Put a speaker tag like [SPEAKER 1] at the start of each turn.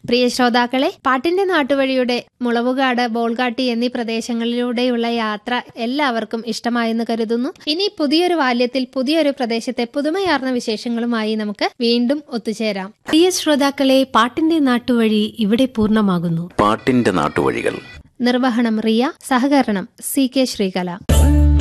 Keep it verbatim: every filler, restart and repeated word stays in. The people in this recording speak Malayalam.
[SPEAKER 1] പ്രിയ ശ്രോതാക്കളെ, പാട്ടിന്റെ നാട്ടുവഴിയുടെ മുളവുകാട്, ബോൾഗാട്ടി എന്നീ പ്രദേശങ്ങളിലൂടെയുള്ള യാത്ര എല്ലാവർക്കും ഇഷ്ടമായെന്ന് കരുതുന്നു. ഇനി പുതിയൊരു ബാല്യത്തിൽ പുതിയൊരു പ്രദേശത്തെ പുതുമയാർന്ന വിശേഷങ്ങളുമായി നമുക്ക് വീണ്ടും ഒത്തുചേരാം.
[SPEAKER 2] പ്രിയ ശ്രോതാക്കളെ, പാട്ടിന്റെ നാട്ടുവഴി ഇവിടെ പൂർണ്ണമാകുന്നു.
[SPEAKER 3] പാട്ടിന്റെ നാട്ടുവഴികൾ
[SPEAKER 1] നിർവഹണം റിയ, സഹകരണം സി കെ ശ്രീകല.